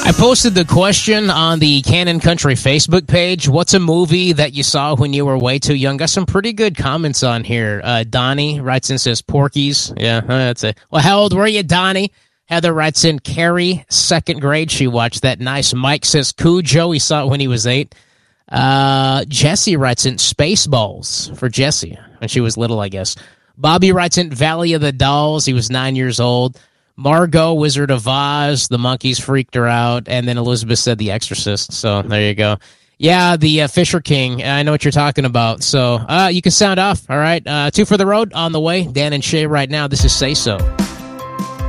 I posted the question on the Canon Country Facebook page. What's a movie that you saw when you were way too young? Got some pretty good comments on here. Donnie writes in, says Porky's. Yeah, that's it. Well, how old were you, Donnie? Heather writes in, Carrie, second grade, she watched that. Nice. Mike says Cujo, he saw it when he was 8. Jesse writes in Spaceballs for Jesse when she was little, I guess. Bobby writes in Valley of the Dolls. He was 9 years old. Margot, Wizard of Oz. The monkeys freaked her out. And then Elizabeth said The Exorcist. So there you go. Yeah, the Fisher King. I know what you're talking about. So you can sound off. All right. 2 for the road on the way. Dan and Shay right now. This is Say So.